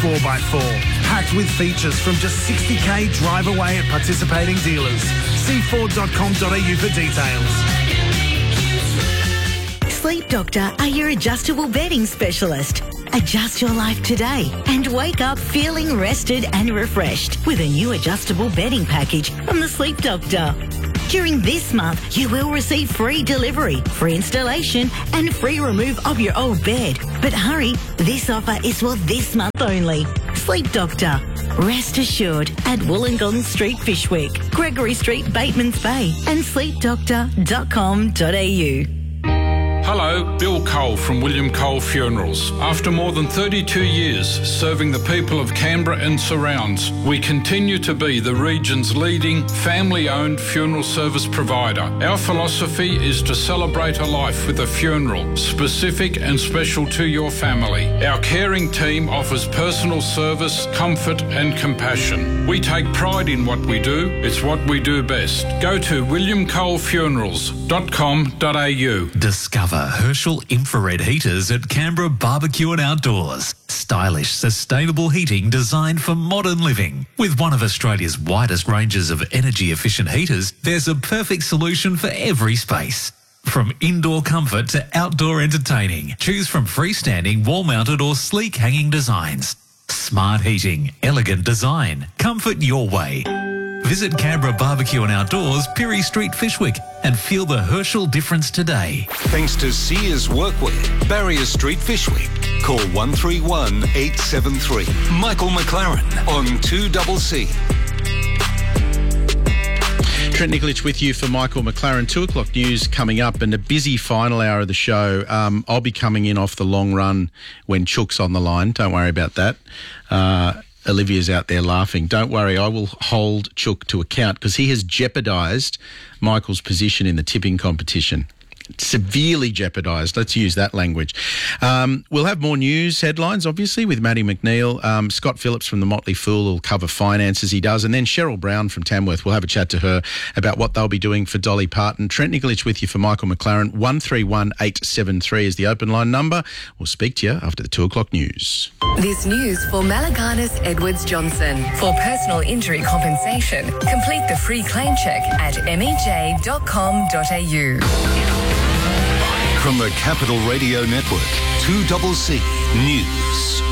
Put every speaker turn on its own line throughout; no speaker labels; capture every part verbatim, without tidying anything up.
four by four, packed with features from just sixty k drive away at participating dealers. see ford dot com dot a u for details.
Sleep Doctor are your adjustable bedding specialist. Adjust your life today and wake up feeling rested and refreshed with a new adjustable bedding package from the Sleep Doctor. During this month, you will receive free delivery, free installation and free remove of your old bed. But hurry, this offer is for this month only. Sleep Doctor. Rest assured at Wollongong Street, Fishwick, Gregory Street, Batemans Bay and sleep doctor dot com dot a u.
Hello, Bill Cole from William Cole Funerals. After more than thirty-two years serving the people of Canberra and surrounds, we continue to be the region's leading family-owned funeral service provider. Our philosophy is to celebrate a life with a funeral, specific and special to your family. Our caring team offers personal service, comfort and compassion. We take pride in what we do. It's what we do best. Go to william cole funerals dot com dot a u.
Discover Herschel infrared heaters at Canberra Barbecue and Outdoors. Stylish, sustainable heating designed for modern living. With one of Australia's widest ranges of energy-efficient heaters, there's a perfect solution for every space. From indoor comfort to outdoor entertaining, choose from freestanding, wall-mounted or sleek hanging designs. Smart heating, elegant design, comfort your way. Visit Canberra Barbecue and Outdoors, Pirie Street, Fishwick, and feel the Herschel difference today.
Thanks to Sears Workwear, Barrier Street, Fishwick. Call one three one, eight seven three. Michael McLaren on two C C.
Trent Nikolic with you for Michael McLaren. Two o'clock news coming up and a busy final hour of the show. Um, I'll be coming in off the long run when Chook's on the line. Don't worry about that. Uh, Olivia's out there laughing. Don't worry, I will hold Chook to account because he has jeopardised Michael's position in the tipping competition. Severely jeopardised. Let's use that language. Um, we'll have more news headlines, obviously, with Maddie McNeil. Um, Scott Phillips from the Motley Fool will cover finance as he does. And then Cheryl Brown from Tamworth. We'll have a chat to her about what they'll be doing for Dolly Parton. Trent Nikolic with you for Michael McLaren. one three one, eight seven three is the open line number. We'll speak to you after the two o'clock news.
This news for Malaganas Edwards Johnson. For personal injury compensation, complete the free claim check at m e j dot com dot a u.
From the Capital Radio Network, two C C News.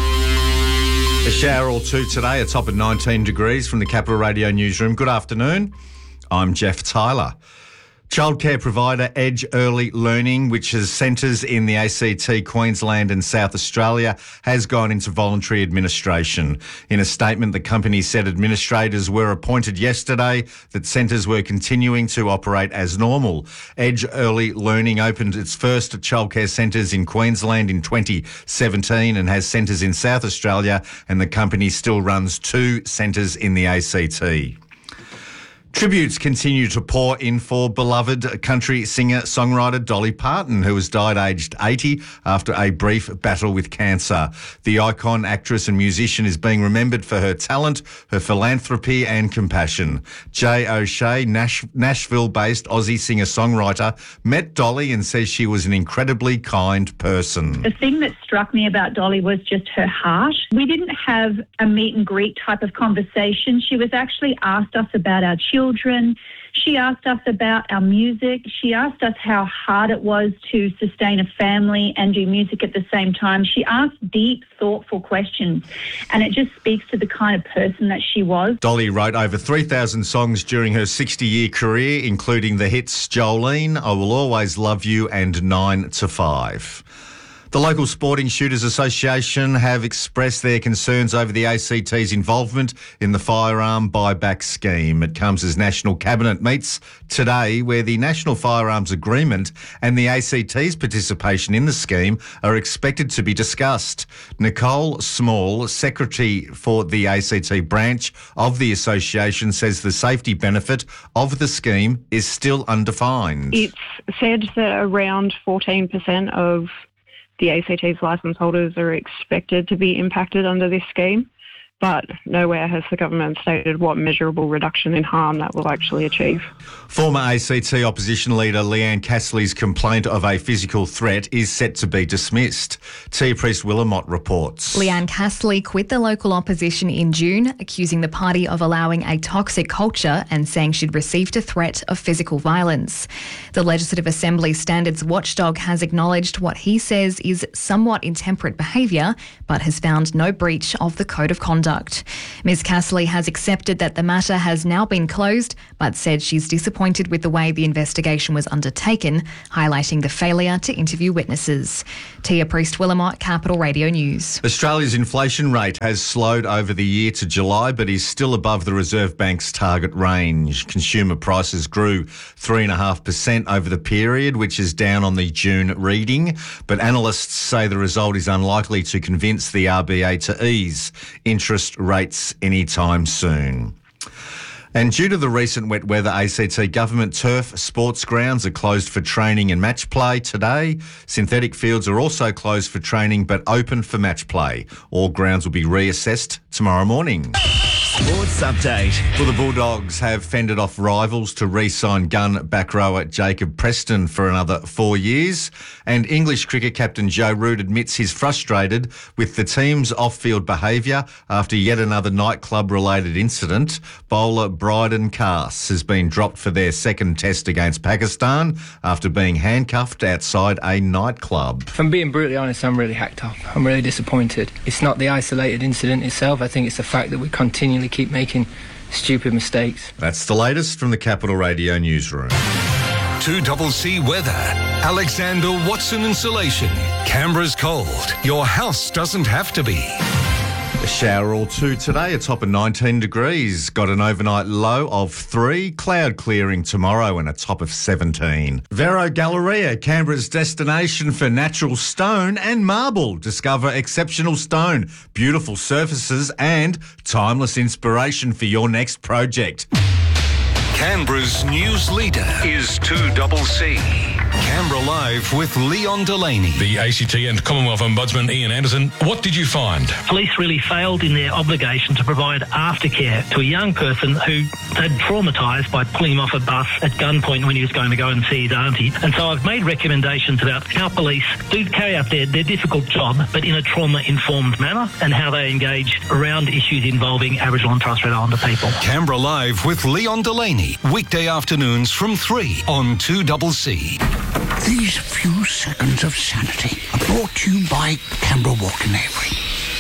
A shower or two today, a top of nineteen degrees from the Capital Radio newsroom. Good afternoon. I'm Jeff Tyler. Childcare provider Edge Early Learning, which has centres in the A C T, Queensland and South Australia, has gone into voluntary administration. In a statement, the company said administrators were appointed yesterday, that centres were continuing to operate as normal. Edge Early Learning opened its first childcare centres in Queensland in twenty seventeen and has centres in South Australia, and the company still runs two centres in the A C T. Tributes continue to pour in for beloved country singer-songwriter Dolly Parton, who has died aged eighty after a brief battle with cancer. The icon, actress and musician is being remembered for her talent, her philanthropy and compassion. Jay O'Shea, Nash- Nashville-based Aussie singer-songwriter, met Dolly and says she was an incredibly kind person.
The thing that struck me about Dolly was just her heart. We didn't have a meet and greet type of conversation. She was actually asked us about our children. Children. She asked us about our music. She asked us how hard it was to sustain a family and do music at the same time. She asked deep, thoughtful questions, and it just speaks to the kind of person that she was.
Dolly wrote over three thousand songs during her sixty-year career, including the hits Jolene, I Will Always Love You and nine to five. The local Sporting Shooters Association have expressed their concerns over the A C T's involvement in the firearm buyback scheme. It comes as National Cabinet meets today, where the National Firearms Agreement and the A C T's participation in the scheme are expected to be discussed. Nicole Small, Secretary for the A C T branch of the association, says the safety benefit of the scheme is still undefined.
It's said that around fourteen percent of the A C T's licence holders are expected to be impacted under this scheme. but nowhere has the government stated what measurable reduction in harm that will actually achieve.
Former A C T opposition leader Leanne Castley's complaint of a physical threat is set to be dismissed. Tia Priest-Willamott reports.
Leanne Castley quit the local opposition in June, accusing the party of allowing a toxic culture and saying she'd received a threat of physical violence. The Legislative Assembly Standards Watchdog has acknowledged what he says is somewhat intemperate behaviour, but has found no breach of the Code of Conduct. Miz Castley has accepted that the matter has now been closed, but said she's disappointed with the way the investigation was undertaken, highlighting the failure to interview witnesses. Tia Priest-Willamott, Capital Radio News.
Australia's inflation rate has slowed over the year to July, but is still above the Reserve Bank's target range. Consumer prices grew three point five percent over the period, which is down on the June reading, but analysts say the result is unlikely to convince the R B A to ease interest rates anytime soon. And due to the recent wet weather, A C T government turf sports grounds are closed for training and match play today. Synthetic fields are also closed for training but open for match play. All grounds will be reassessed tomorrow morning.
Sports update.
Well, the Bulldogs have fended off rivals to re-sign gun back rower Jacob Preston for another four years. And English cricket captain Joe Root admits he's frustrated with the team's off-field behaviour after yet another nightclub-related incident. Bowler Bryden Cass has been dropped for their second test against Pakistan after being handcuffed outside a nightclub.
If I'm being brutally honest, I'm really hacked up. I'm really disappointed. It's not the isolated incident itself. I think it's the fact that we continually keep making stupid mistakes.
That's the latest from the Capital Radio newsroom.
two C C weather. Alexander Watson Insulation. Canberra's cold. Your house doesn't have to be.
A shower or two today, a top of nineteen degrees. Got an overnight low of three. Cloud clearing tomorrow and a top of seventeen. Vero Galleria, Canberra's destination for natural stone and marble. Discover exceptional stone, beautiful surfaces and timeless inspiration for your next project.
Canberra's news leader is two C C. Canberra Live with Leon Delaney.
The A C T and Commonwealth Ombudsman Ian Anderson, what did you find?
Police really failed in their obligation to provide aftercare to a young person who had traumatised by pulling him off a bus at gunpoint when he was going to go and see his auntie. And so I've made recommendations about how police do carry out their, their difficult job, but in a trauma-informed manner, and how they engage around issues involving Aboriginal and Torres Strait Islander people.
Canberra Live with Leon Delaney, weekday afternoons from three on two C C.
These few seconds of sanity are brought to you by Canberra Walk in Avery.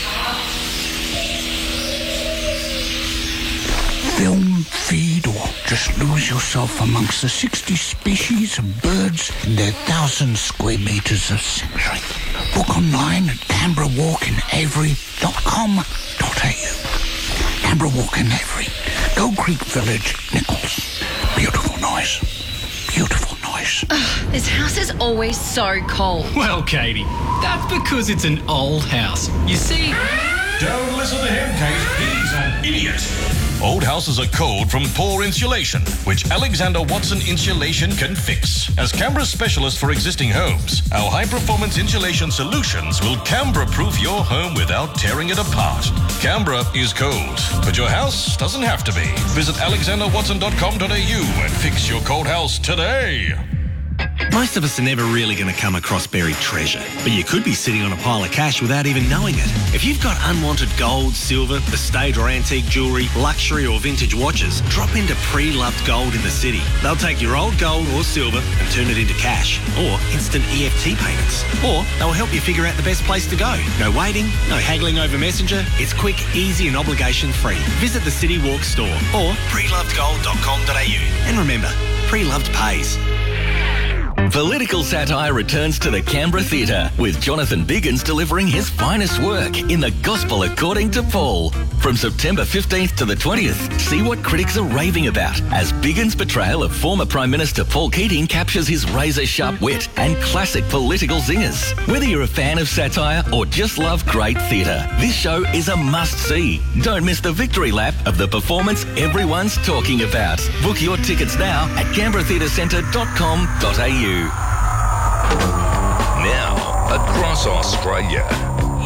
Film, feed, or just lose yourself amongst the sixty species of birds in their thousand square metres of sanctuary. Book online at canberra walk in avery dot com dot a u. Canberra Walk in Avery, Gold Creek Village, Nichols. Beautiful noise. Beautiful noise.
Ugh, this house is always so cold.
Well, Katie, that's because it's an old house. You see...
Don't listen to him, Kate. He's an idiot. Old houses are cold from poor insulation, which Alexander Watson Insulation can fix. As Canberra's specialist for existing homes, our high-performance insulation solutions will Canberra-proof your home without tearing it apart. Canberra is cold, but your house doesn't have to be. Visit alexander watson dot com dot a u and fix your cold house today.
Most of us are never really going to come across buried treasure, but you could be sitting on a pile of cash without even knowing it. If you've got unwanted gold, silver, estate or antique jewellery, luxury or vintage watches, drop into Pre-Loved Gold in the city. They'll take your old gold or silver and turn it into cash or instant E F T payments. Or they'll help you figure out the best place to go. No waiting, no haggling over Messenger. It's quick, easy and obligation free. Visit the City Walk store or pre loved gold dot com dot a u. And remember, Pre-Loved pays.
Political satire returns to the Canberra Theatre, with Jonathan Biggins delivering his finest work in The Gospel According to Paul. From September fifteenth to the twentieth, see what critics are raving about as Biggins' portrayal of former Prime Minister Paul Keating captures his razor-sharp wit and classic political zingers. Whether you're a fan of satire or just love great theatre, this show is a must-see. Don't miss the victory lap of the performance everyone's talking about. Book your tickets now at canberra theatre centre dot com dot a u.
Now, across Australia, back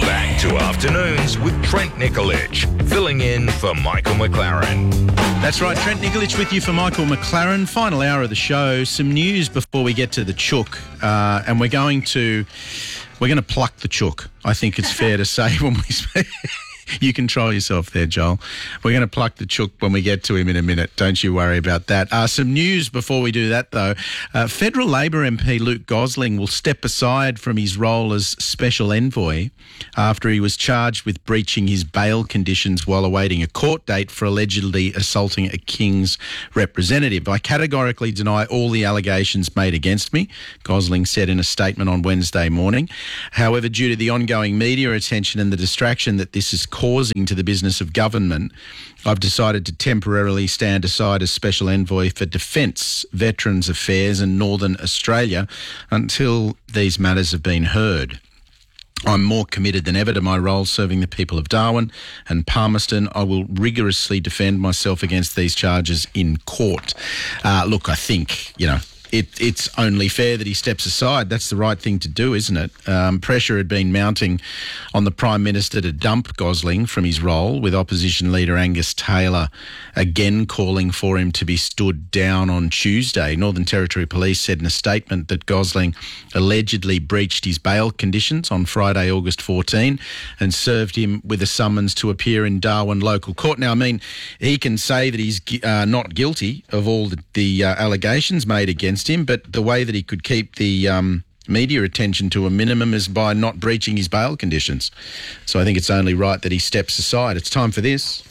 to Afternoons with Trent Nicolich, filling in for Michael McLaren.
That's right, Trent Nicolich with you for Michael McLaren. Final hour of the show. Some news before we get to the chook, uh, and we're going to we're going to pluck the chook. I think it's fair to say when we speak. You control yourself there, Joel. We're going to pluck the chook when we get to him in a minute. Don't you worry about that. Uh, some news before we do that, though. Uh, Federal Labor M P Luke Gosling will step aside from his role as Special Envoy after he was charged with breaching his bail conditions while awaiting a court date for allegedly assaulting a King's representative. I categorically deny all the allegations made against me, Gosling said in a statement on Wednesday morning. However, due to the ongoing media attention and the distraction that this is causing to the business of government, I've decided to temporarily stand aside as Special Envoy for Defence, Veterans Affairs and Northern Australia until these matters have been heard. I'm more committed than ever to my role serving the people of Darwin and Palmerston. I will rigorously defend myself against these charges in court. Uh, look, I think, you know, It, it's only fair that he steps aside. That's the right thing to do, isn't it? Um, pressure had been mounting on the Prime Minister to dump Gosling from his role, with opposition leader Angus Taylor again calling for him to be stood down on Tuesday. Northern Territory Police said in a statement that Gosling allegedly breached his bail conditions on Friday, August fourteenth, and served him with a summons to appear in Darwin local court. Now, I mean, he can say that he's uh, not guilty of all the, the uh, allegations made against him, but the way that he could keep the um, media attention to a minimum is by not breaching his bail conditions. So I think it's only right that he steps aside. It's time for this.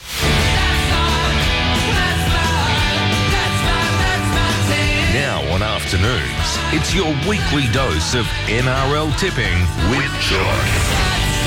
Now on Afternoons, it's your weekly dose of N R L tipping with John.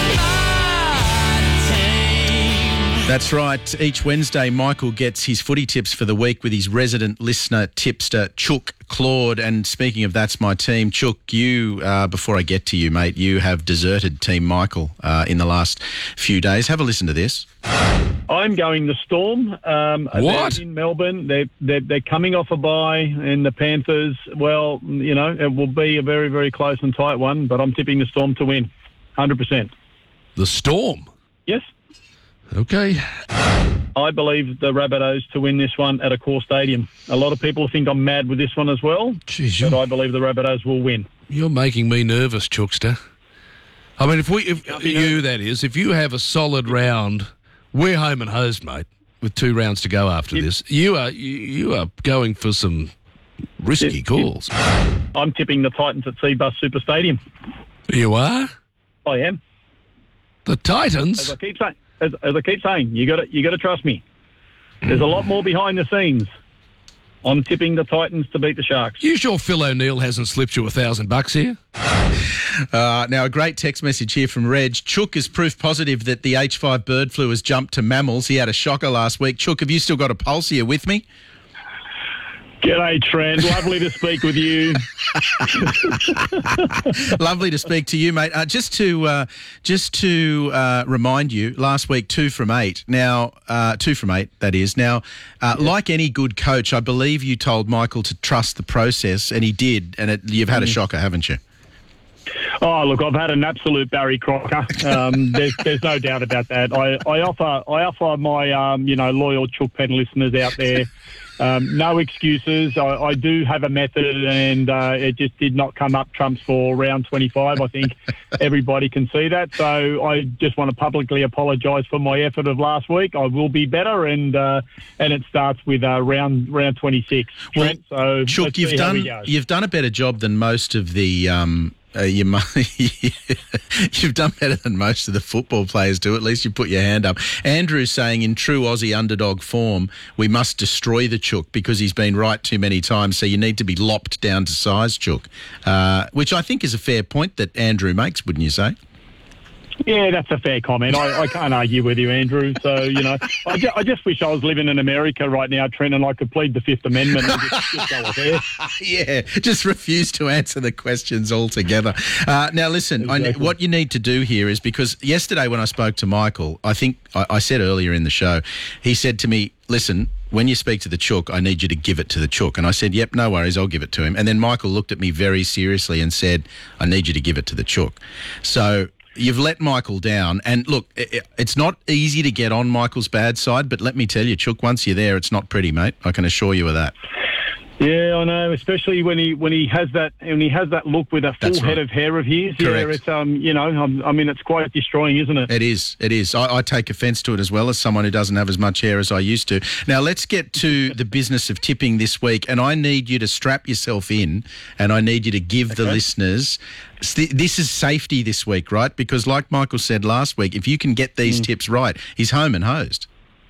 That's right. Each Wednesday, Michael gets his footy tips for the week with his resident listener, tipster, Chook Claude. And speaking of that's my team, Chook, you, uh, before I get to you, mate, you have deserted Team Michael uh, in the last few days. Have a listen to this.
I'm going the Storm. Um,
What?
They're in Melbourne. They're, they're, they're coming off a bye, and the Panthers, well, you know, it will be a very, very close and tight one, but I'm tipping the Storm to win, one hundred percent.
The Storm?
Yes.
Okay.
I believe the Rabbitohs to win this one at a core stadium. A lot of people think I'm mad with this one as well,
Jeez,
but I believe the Rabbitohs will win.
You're making me nervous, Chookster. I mean, if we, if you, that is, if you have a solid round, we're home and hosed, mate, with two rounds to go after this. You are you, you are going for some risky calls.
I'm tipping the Titans at Seabus Super Stadium.
You are?
I am.
The Titans?
As I keep saying, as, as I keep saying, you got to you got to trust me. There's a lot more behind the scenes. I'm tipping the Titans to beat the Sharks.
You sure Phil O'Neill hasn't slipped you a thousand bucks here?
Uh, now, a great text message here from Reg. Chook is proof positive that the H five bird flu has jumped to mammals. He had a shocker last week. Chook, have you still got a pulse here with me?
G'day, Trent. Lovely to speak with you.
Lovely to speak to you, mate. Uh, just to uh, just to uh, remind you, last week two from eight. Now uh, two from eight, that is. Now, uh, yeah. Like any good coach, I believe you told Michael to trust the process, and he did. And it, you've had mm. a shocker, haven't you?
Oh, look, I've had an absolute Barry Crocker. Um, there's, there's no doubt about that. I, I offer I offer my um, you know loyal Chook Pen listeners out there. Um, no excuses. I, I do have a method, and uh, it just did not come up trumps for round twenty-five. I think everybody can see that. So I just want to publicly apologise for my effort of last week. I will be better, and uh, and it starts with uh, round round twenty-six.
Well,
Trent, so
Chook, you've done you've done a better job than most of the. Um Uh, you you've done better than most of the football players do. At least you put your hand up. Andrew's saying in true Aussie underdog form, we must destroy the Chook because he's been right too many times, so you need to be lopped down to size, Chook, uh, which I think is a fair point that Andrew makes, wouldn't you say?
Yeah, that's a fair comment. I, I can't argue with you, Andrew. So, you know, I, ju- I just wish I was living in America right now, Trent, and I could plead the Fifth Amendment and just, just go there.
Yeah, just refuse to answer the questions altogether. Uh, now, listen, exactly. I, what you need to do here is, because yesterday when I spoke to Michael, I think I, I said earlier in the show, he said to me, listen, when you speak to the Chook, I need you to give it to the Chook. And I said, yep, no worries, I'll give it to him. And then Michael looked at me very seriously and said, I need you to give it to the Chook. So you've let Michael down. And look, it, it's not easy to get on Michael's bad side, but let me tell you, Chook, once you're there, it's not pretty, mate. I can assure you of that.
Yeah, I know. Especially when he when he has that when he has that look with a full
That's
head
right.
of hair of his.
Correct.
Yeah, it's um, you know, I'm, I mean, it's quite destroying, isn't it?
It is. It is. I, I take offence to it as well as someone who doesn't have as much hair as I used to. Now, let's get to the business of tipping this week, and I need you to strap yourself in, and I need you to give the
Okay.
listeners. This is safety this week, right? Because, like Michael said last week, if you can get these
Mm.
tips right, he's home and hosed.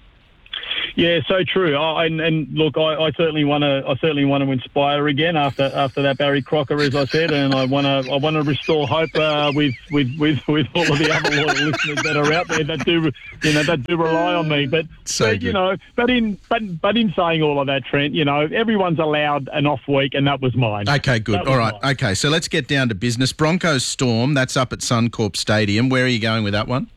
Yeah, so true. I, and, and look, I, I certainly want to. I certainly want to inspire again after after that Barry Crocker, as I said, and I want to. I want to restore hope uh, with, with with with all of the other loyal listeners that are out there that do, you know, that do rely on me. But,
So
but you know, but in but but in saying all of that, Trent, you know, everyone's allowed an off week, and that was mine.
Okay, good.
That was
All right.
mine.
Okay, so let's get down to business. Broncos Storm, that's up at Suncorp Stadium. Where are you going with that one?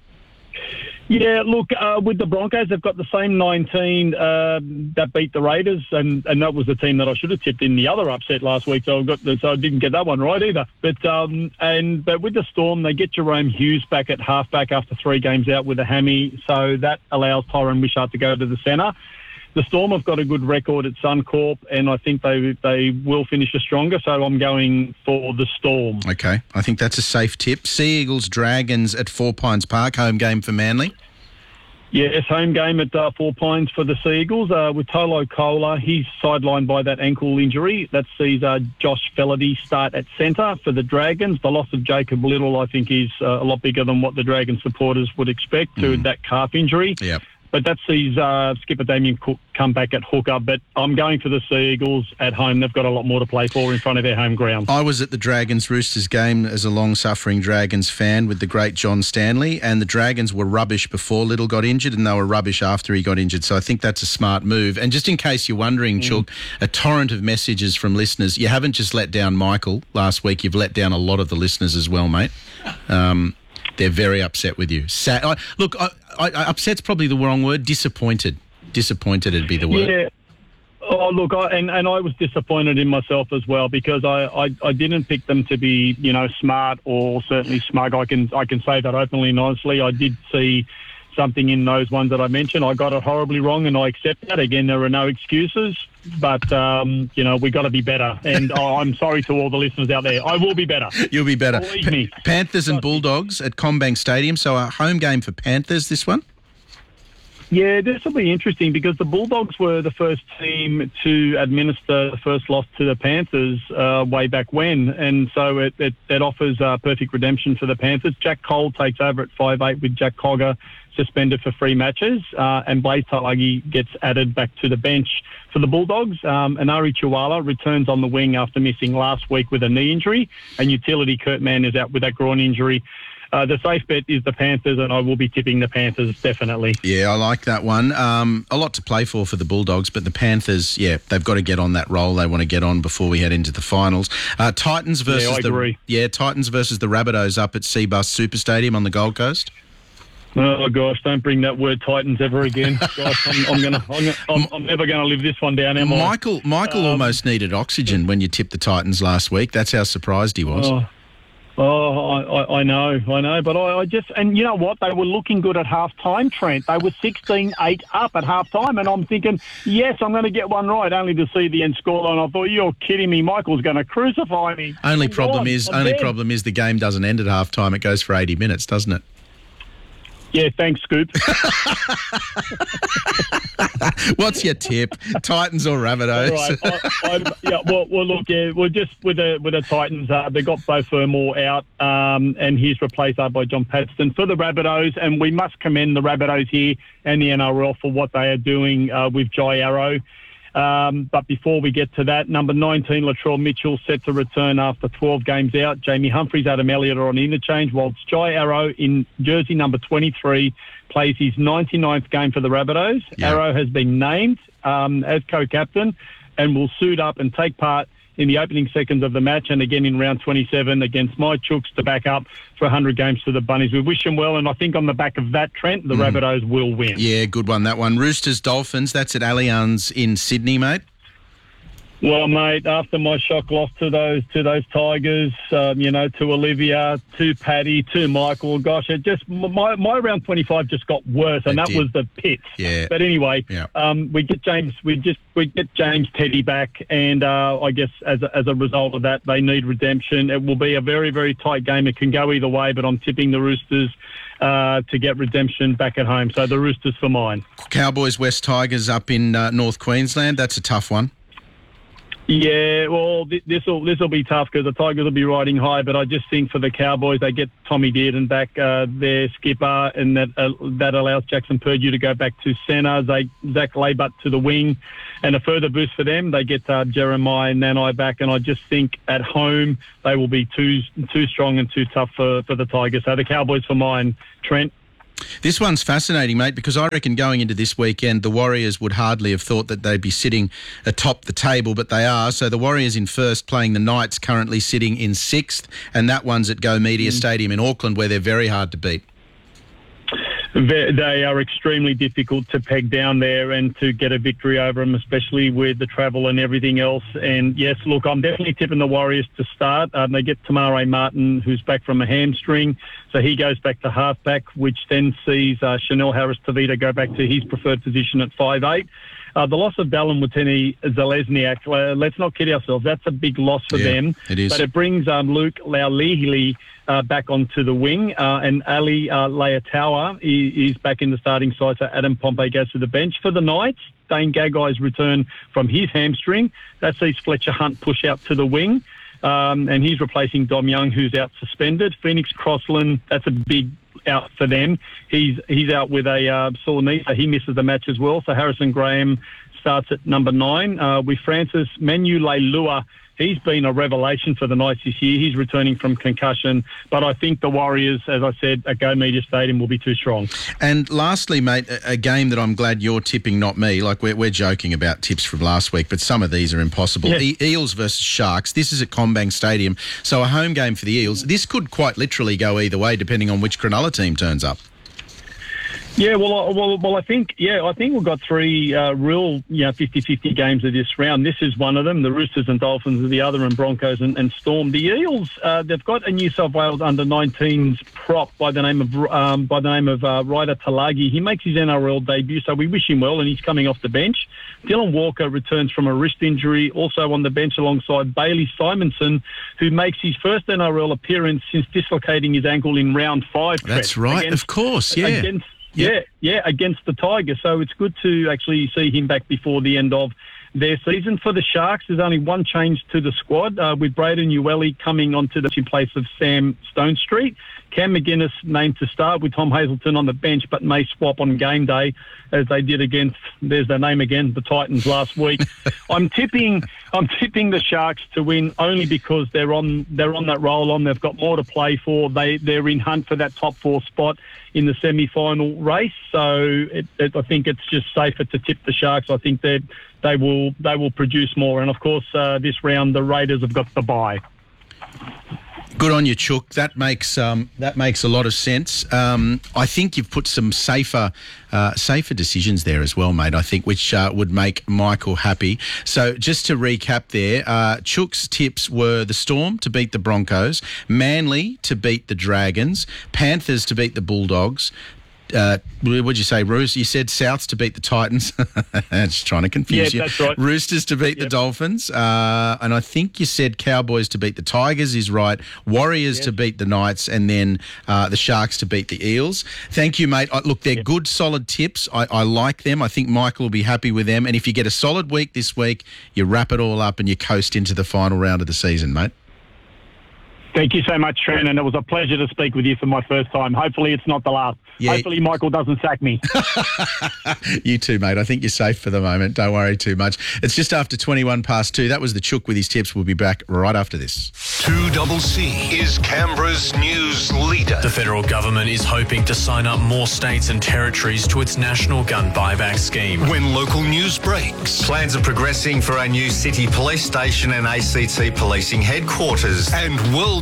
Yeah, look, uh, with the Broncos, they've got the same nineteen uh, that beat the Raiders, and, and that was the team that I should have tipped in the other upset last week. So I got the, so I didn't get that one right either. But um, and but with the Storm, they get Jerome Hughes back at halfback after three games out with a hammy, so that allows Tyron Wishart to go to the centre. The Storm have got a good record at Suncorp, and I think they they will finish a stronger. So I'm going for the Storm.
Okay, I think that's a safe tip. Sea Eagles Dragons at Four Pines Park, home game for Manly.
Yes, home game at uh, Four Pines for the Sea Eagles. Uh, with Tolo Kola, he's sidelined by that ankle injury. That sees uh, Josh Felady start at centre for the Dragons. The loss of Jacob Little, I think, is uh, a lot bigger than what the Dragon supporters would expect to that calf injury.
Yep.
But that sees uh, skipper Damien Cook come back at hooker. But I'm going for the Sea Eagles at home. They've got a lot more to play for in front of their home ground.
I was at the Dragons Roosters game as a long-suffering Dragons fan with the great John Stanley, and the Dragons were rubbish before Little got injured, and they were rubbish after he got injured. So I think that's a smart move. And just in case you're wondering, mm. Chook, a torrent of messages from listeners. You haven't just let down Michael last week. You've let down a lot of the listeners as well, mate. Um, they're very upset with you. Sad. I, look, I, I, upset's probably the wrong word. Disappointed. Disappointed would be the word.
Yeah. Oh, look, I, and, and I was disappointed in myself as well because I, I, I didn't pick them to be, you know, smart or certainly smug. I can I can say that openly and honestly. I did see something in those ones that I mentioned. I got it horribly wrong, and I accept that. Again, there are no excuses, but, um, you know, we got to be better. And oh, I'm sorry to all the listeners out there. I will be better.
You'll be better.
Believe
Pa-
me.
Panthers and Bulldogs at CommBank Stadium. So a home game for Panthers, this one?
Yeah, this will be interesting because the Bulldogs were the first team to administer the first loss to the Panthers uh, way back when, and so it, it, it offers uh, perfect redemption for the Panthers. Jack Cole takes over at five eight with Jack Cogger suspended for three matches, uh, and Blaze Talagi gets added back to the bench for the Bulldogs. Um, Anari Chihuahua returns on the wing after missing last week with a knee injury, and utility Kurt Mann is out with that groin injury. Uh, the safe bet is the Panthers, and I will be tipping the Panthers, definitely.
Yeah, I like that one. Um, a lot to play for for the Bulldogs, but the Panthers, yeah, they've got to get on that roll. They want to get on before we head into the finals. Uh, Titans versus
Yeah, I
the
agree.
yeah Titans versus the Rabbitohs up at Seabus Super Stadium on the Gold Coast.
Oh gosh, don't bring that word Titans ever again. Gosh, I'm, I'm gonna, I'm, gonna I'm, I'm never gonna live this one down, am I?
Michael, Michael
Um,
almost needed oxygen when you tipped the Titans last week. That's how surprised he was.
Oh, oh I, I, I know, I know, but I, I just, and you know what? They were looking good at half time, Trent. They were sixteen eight up at half time, and I'm thinking, yes, I'm going to get one right, only to see the end scoreline. I thought, you're kidding me. Michael's going to crucify me.
Only
I'm
problem
gone.
is,
I'm
only
dead.
problem is the game doesn't end at half time. It goes for eighty minutes, doesn't it?
Yeah, thanks, Scoop.
What's your tip? Titans or Rabbitohs?
All right. I, I, yeah, well, well, look, yeah, we're just with the with the Titans. Uh, they got Bo Fermor out, um, and he's replaced uh, by John Paxton for the Rabbitohs. And we must commend the Rabbitohs here and the N R L for what they are doing uh, with Jai Arrow. Um, but before we get to that, number nineteen, Latrell Mitchell, set to return after twelve games out. Jamie Humphries, Adam Elliott are on interchange, whilst Jai Arrow in jersey number twenty-three plays his ninety-ninth game for the Rabbitohs.
Yeah.
Arrow has been named um, as co-captain and will suit up and take part in the opening seconds of the match and again in round twenty-seven against my Chooks to back up for one hundred games to the Bunnies. We wish them well, and I think on the back of that, Trent, the
Mm.
Rabbitohs will win.
Yeah, good one, that one. Roosters, Dolphins, that's at Allianz in Sydney, mate.
Well, mate, after my shock loss to those to those Tigers, um, you know, to Olivia, to Paddy, to Michael, gosh, it just my my round twenty-five just got worse, and
It
that
did.
was the pits.
Yeah.
But anyway,
Yeah.
um, we get James, we just we get James Teddy back, and uh, I guess as a, as a result of that, they need redemption. It will be a very very tight game. It can go either way, but I'm tipping the Roosters uh, to get redemption back at home. So the Roosters for mine.
Cowboys West Tigers up in uh, North Queensland. That's a tough one.
Yeah, well, this will this will be tough because the Tigers will be riding high. But I just think for the Cowboys, they get Tommy Dearden back, uh, their skipper, and that uh, that allows Jackson Purdue to go back to centre. They Zach Laybutt to the wing, and a further boost for them. They get uh, Jeremiah Nanai back, and I just think at home they will be too too strong and too tough for, for the Tigers. So the Cowboys for mine, Trent.
This one's fascinating, mate, because I reckon going into this weekend, the Warriors would hardly have thought that they'd be sitting atop the table, but they are. So the Warriors in first, playing the Knights, currently sitting in sixth, and that one's at Go Media mm. Stadium in Auckland, where they're very hard to beat.
They are extremely difficult to peg down there and to get a victory over them, especially with the travel and everything else. And yes, look, I'm definitely tipping the Warriors to start. Um, they get Tamare Martin, who's back from a hamstring, so he goes back to halfback, which then sees uh, Chanel Harris-Tavita go back to his preferred position at five eight. Uh, the loss of Dallin Watene Zalesniak, uh, let's not kid ourselves, that's a big loss for
Yeah,
them.
it is.
But it brings um, Luke Laulihili uh, back onto the wing, uh, and Ali uh, Leatawa is back in the starting side, so Adam Pompey goes to the bench. For the Knights, Dane Gagai's return from his hamstring, that sees Fletcher Hunt push out to the wing, um, and he's replacing Dom Young, who's out suspended. Phoenix Crossland, that's a big out for them. He's he's out with a uh, sore knee, so he misses the match as well. So Harrison Graham starts at number nine. Uh, with Francis Manu Leilua, he's been a revelation for the Knights this year. He's returning from concussion, but I think the Warriors, as I said, at Go Media Stadium will be too strong.
And lastly, mate, a, a game that I'm glad you're tipping, not me. Like, we're, we're joking about tips from last week, but some of these are impossible.
Yeah.
E- Eels versus Sharks. This is at CommBank Stadium, so a home game for the Eels. This could quite literally go either way, depending on which Cronulla team turns up.
Yeah, well, I- well, well, I think, yeah, I think we've got three uh, real, you know, fifty-fifty games of this round. This is one of them. The Roosters and Dolphins are the other, and Broncos and, and Storm. The Eels, uh, they've got a New South Wales under nineteens prop by the name of um, by the name of uh, Ryder Talagi. He makes his N R L debut, so we wish him well, and he's coming off the bench. Dylan Walker returns from a wrist injury, also on the bench alongside Bailey Simonson, who makes his first N R L appearance since dislocating his ankle in round five.
That's
Trent,
right,
against-
of course, yeah.
Against, Yeah, yeah, against the Tigers. So it's good to actually see him back before the end of their season. For the Sharks, there's only one change to the squad, uh, with Braden Ueli coming onto the in place of Sam Stonestreet. Cam McGuinness named to start with Tom Hazelton on the bench, but may swap on game day as they did against, there's their name again, the Titans last week. I'm tipping I'm tipping the Sharks to win only because they're on they're on that roll on. They've got more to play for. They, they're in hunt for that top four spot in the semi-final race. So it, it, I think it's just safer to tip the Sharks. I think they they will they will produce more. And, of course, uh, this round the Raiders have got the bye.
Good on you, Chook. That makes um, that makes a lot of sense. Um, I think you've put some safer uh, safer decisions there as well, mate. I think which uh, would make Michael happy. So just to recap there, uh, Chook's tips were the Storm to beat the Broncos, Manly to beat the Dragons, Panthers to beat the Bulldogs. Uh, what did you say, Roos? You said Souths to beat the Titans. Just trying to confuse
Yeah,
you.
that's right.
Roosters to beat
Yep.
the Dolphins. Uh, and I think you said Cowboys to beat the Tigers is right. Warriors
Yes.
to beat the Knights, and then uh, the Sharks to beat the Eels. Thank you, mate. Uh, look, they're good, solid tips. I, I like them. I think Michael will be happy with them. And if you get a solid week this week, you wrap it all up and you coast into the final round of the season, mate.
Thank you so much, Trent, and it was a pleasure to speak with you for my first time. Hopefully it's not the last.
Yeah.
Hopefully Michael doesn't sack me.
You too, mate. I think you're safe for the moment. Don't worry too much. It's just after twenty-one past two. That was the Chook with his tips. We'll be back right after this.
two double C is Canberra's news leader.
The federal government is hoping to sign up more states and territories to its national gun buyback scheme.
When local news breaks.
Plans are progressing for a new city police station and A C T policing headquarters.
And world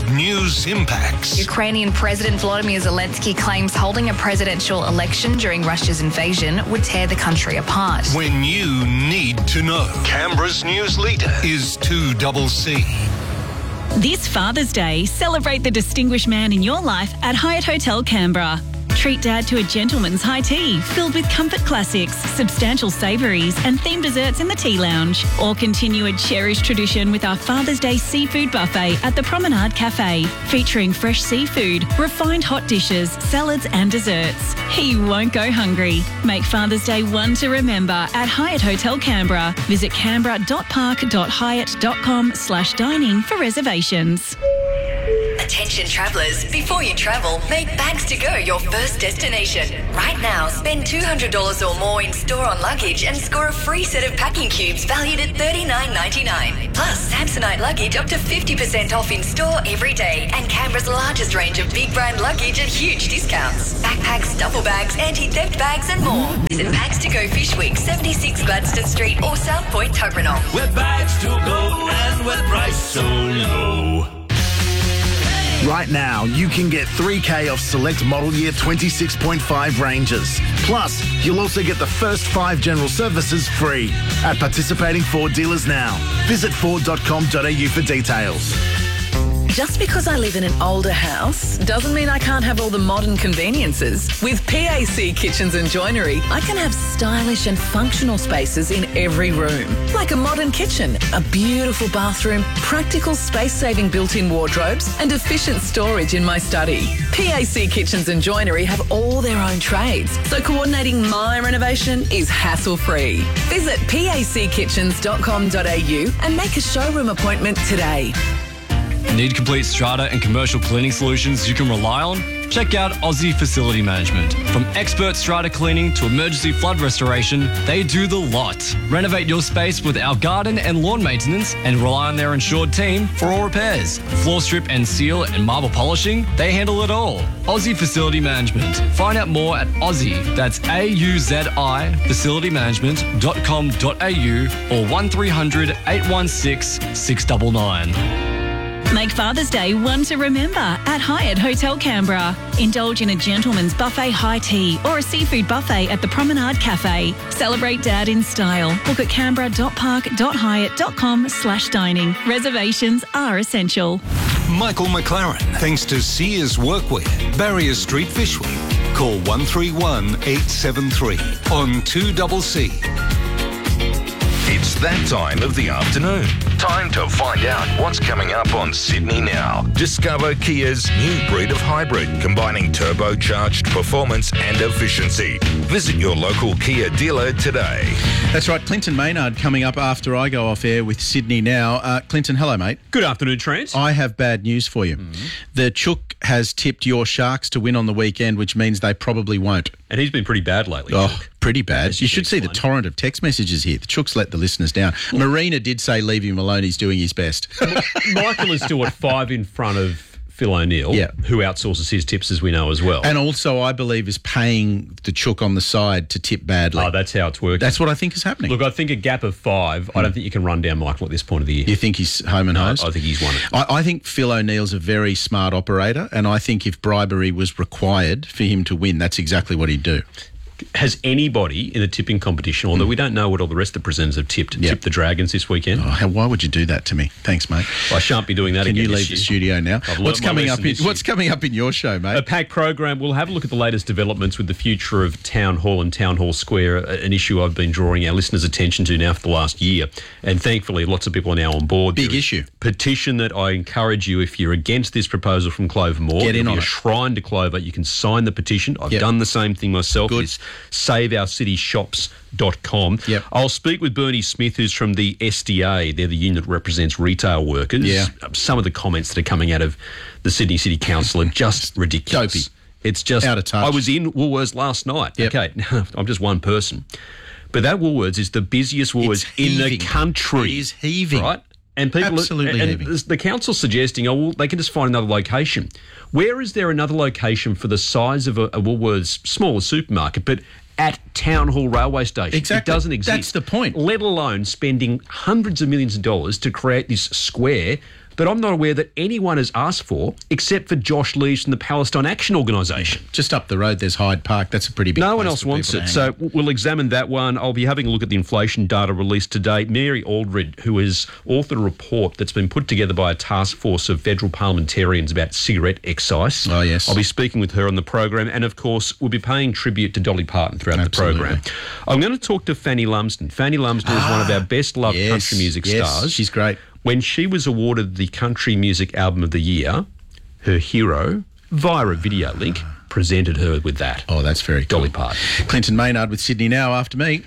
news impacts.
Ukrainian President Volodymyr Zelensky claims holding a presidential election during Russia's invasion would tear the country apart.
When you need to know. Canberra's news leader is two C C.
This Father's Day, celebrate the distinguished man in your life at Hyatt Hotel Canberra. Treat Dad to a gentleman's high tea filled with comfort classics, substantial savouries and themed desserts in the tea lounge. Or continue a cherished tradition with our Father's Day seafood buffet at the Promenade Cafe, featuring fresh seafood, refined hot dishes, salads and desserts. He won't go hungry. Make Father's Day one to remember at Hyatt Hotel Canberra. Visit canberra.park.hyatt.com slash dining for reservations.
Attention travellers, before you travel, make Bags to Go your first destination. Right now, spend two hundred dollars or more in store-on luggage and score a free set of packing cubes valued at thirty-nine ninety-nine. Plus, Samsonite luggage up to fifty percent off in store every day, and Canberra's largest range of big brand luggage at huge discounts. Backpacks, duffel bags, anti-theft bags and more. Visit Bags to Go Fish Week, seventy-six Gladstone Street or South Point, Tuggeranong.
Where bags to go and where price so low.
Right now, you can get three K off select model year twenty-six point five Rangers. Plus, you'll also get the first five general services free at participating Ford dealers now. Visit ford dot com dot a u for details.
Just because I live in an older house doesn't mean I can't have all the modern conveniences. With P A C Kitchens and Joinery, I can have stylish and functional spaces in every room. Like a modern kitchen, a beautiful bathroom, practical space-saving built-in wardrobes and efficient storage in my study. P A C Kitchens and Joinery have all their own trades, so coordinating my renovation is hassle-free. Visit p a c kitchens dot com dot a u and make a showroom appointment today.
Need complete strata and commercial cleaning solutions you can rely on? Check out Aussie Facility Management. From expert strata cleaning to emergency flood restoration, they do the lot. Renovate your space with our garden and lawn maintenance and rely on their insured team for all repairs. Floor strip and seal and marble polishing, they handle it all. Aussie Facility Management. Find out more at Aussie, that's A U Z I, facility management dot com dot a u or one three hundred eight one six six nine nine.
Make Father's Day one to remember at Hyatt Hotel Canberra. Indulge in a gentleman's buffet high tea or a seafood buffet at the Promenade Cafe. Celebrate Dad in style. Book at canberra dot park dot hyatt dot com slash dining. Reservations are essential.
Michael McLaren, thanks to Sears Workwear, Barrier Street, Fishweek. Call one three one eight seven three on two C C.
It's that time of the afternoon. Time to find out what's coming up on Sydney Now. Discover Kia's new breed of hybrid, combining turbocharged performance and efficiency. Visit your local Kia dealer today.
That's right, Clinton Maynard coming up after I go off air with Sydney Now. Uh, Clinton, hello, mate.
Good afternoon, Trent.
I have bad news for you. Mm-hmm. The Chook has tipped your Sharks to win on the weekend, which means they probably won't.
And he's been pretty bad lately.
Oh,
Chook.
pretty bad.
As
You
you
should see the
explained.
torrent of text messages here. The Chook's let the listeners down. Marina did say leave him alone. He's doing his best.
Michael is still at five in front of Phil O'Neill,
Yeah.
who outsources his tips, as we know as well.
And also, I believe, is paying the Chook on the side to tip badly.
Oh, that's how it's working.
That's what I think is happening.
Look, I think a gap of five, I don't think you can run down Michael at this point of the year.
You think he's home and
No,
hosed?
I think he's won it.
I, I think Phil O'Neill's a very smart operator, and I think if bribery was required for him to win, that's exactly what he'd do.
Has anybody in the tipping competition, although we don't know what all the rest of the presenters have tipped,
Yep.
tipped the Dragons this weekend?
Oh, how, why would you do that to me? Thanks, mate.
I shan't be doing that
Can
again.
you
this
leave the
year.
studio now?
I've
What's
learnt my
coming up?
lesson
In,
this year.
what's coming up in your show, mate?
A packed program. We'll have a look at the latest developments with the future of Town Hall and Town Hall Square, a- an issue I've been drawing our listeners' attention to now for the last year. And thankfully, lots of people are now on board.
Big
There is
issue.
a petition that I encourage you, if you're against this proposal from Clover Moore,
Get in
there'll
on
be a
it.
shrine to Clover. You can sign the petition. I've
Yep.
done the same thing myself.
Good.
It's save our city shops dot com.
Yep.
I'll speak with Bernie Smith, who's from the S D A. They're the union that represents retail workers.
Yeah.
Some of the comments that are coming out of the Sydney City Council are just ridiculous.
Dopey.
It's just
Out of touch.
I was in Woolworths last night.
Yep.
Okay, I'm just one person, but that Woolworths is the busiest Woolworths
It's
in the
heaving.
It
is heaving.
right? And people,
Absolutely
and
heaving.
the council's suggesting, oh, well, they can just find another location. Where is there another location for the size of a, a Woolworths smaller supermarket, but at Town Hall Railway Station?
Exactly.
It doesn't exist.
That's the point.
Let alone spending hundreds of millions of dollars to create this square that I'm not aware that anyone has asked for, except for Josh Lees from the Palestine Action Organisation.
Just up the road, there's Hyde Park. That's a pretty big.
No one
place
else
for
wants
people
it,
to
so
hang out.
w- we'll examine that one. I'll be having a look at the inflation data released today. Mary Aldred, who has authored a report that's been put together by a task force of federal parliamentarians about cigarette excise.
Oh, yes.
I'll be speaking with her on the program, and of course, we'll be paying tribute to Dolly Parton throughout
Absolutely.
the program. I'm going to talk to Fanny Lumsden. Fanny Lumsden is one of our best-loved
yes,
country music
yes,
stars.
she's great.
When she was awarded the Country Music Album of the Year, her hero, via a video link, presented her with that.
Oh, that's very cool.
Dolly Parton.
Clinton Maynard with Sydney Now after me.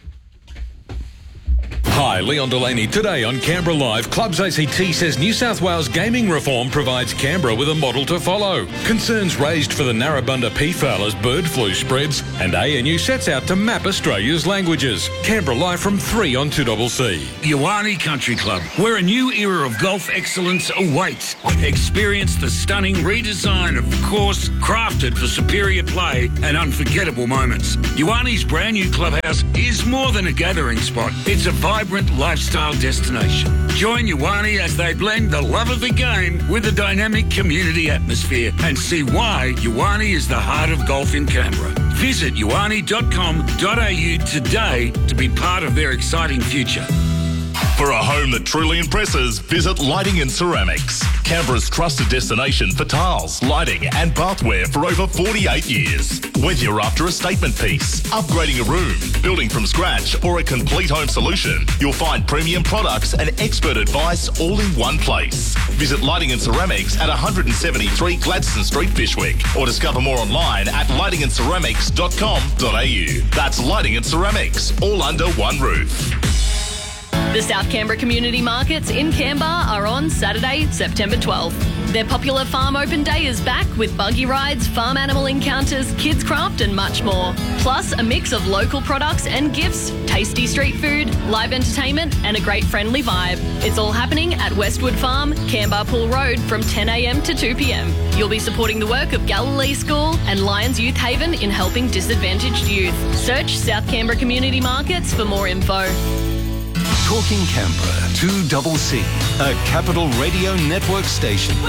Hi, Leon Delaney. Today on Canberra Live, Clubs A C T says New South Wales gaming reform provides Canberra with a model to follow. Concerns raised for the Narrabundah peafowl as bird flu spreads, and A N U sets out to map Australia's languages. Canberra Live from three on two C C.
Iwani Country Club, where a new era of golf excellence awaits. Experience the stunning redesign of the course, crafted for superior play and unforgettable moments. Iwani's brand new clubhouse is more than a gathering spot. It's a vibrant lifestyle destination. Join Iwani as they blend the love of the game with a dynamic community atmosphere and see why Iwani is the heart of golf in Canberra. Visit iwani dot com dot a u today to be part of their exciting future.
For a home that truly impresses, visit Lighting and Ceramics. Canberra's trusted destination for tiles, lighting and bathware for over forty-eight years. Whether you're after a statement piece, upgrading a room, building from scratch or a complete home solution, you'll find premium products and expert advice all in one place. Visit Lighting and Ceramics at one seventy-three Gladstone Street, Fishwick, or discover more online at lighting and ceramics dot com dot a u. That's Lighting and Ceramics, all under one roof.
The South Canberra Community Markets in Canberra are on Saturday, September twelfth. Their popular Farm Open Day is back with buggy rides, farm animal encounters, kids craft and much more. Plus a mix of local products and gifts, tasty street food, live entertainment and a great friendly vibe. It's all happening at Westwood Farm, Canberra Pool Road from ten a m to two p m. You'll be supporting the work of Galilee School and Lions Youth Haven in helping disadvantaged youth. Search South Canberra Community Markets for more info.
Talking Canberra, two C C, a Capital Radio Network station.